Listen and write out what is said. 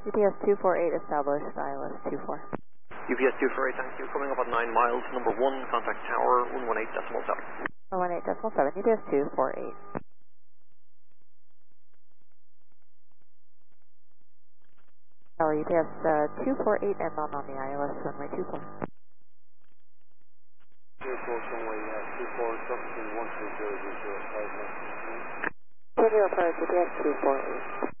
UPS 248 established, ILS 24. UPS 248, thank you. Coming up at 9 miles, number 1, contact tower 118.7. 118.7, UPS 248. Tower UPS 248 and on the ILS runway 24. 24, runway 24, 17, 130, 5 minutes. Radio approach UPS 248.